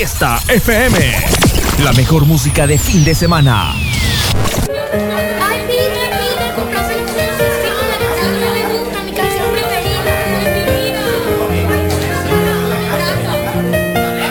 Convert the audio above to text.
Fiesta FM. La mejor música de fin de semana.